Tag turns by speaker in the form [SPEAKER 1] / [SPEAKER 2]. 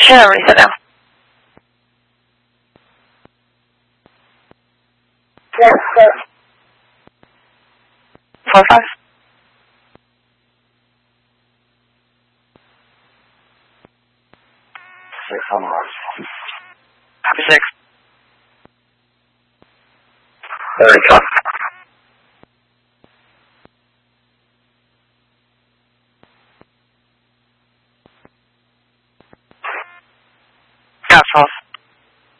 [SPEAKER 1] Sure, reset now.
[SPEAKER 2] Yes, sir.
[SPEAKER 1] 4-5.
[SPEAKER 2] On the
[SPEAKER 1] Copy 6.
[SPEAKER 2] Very tough.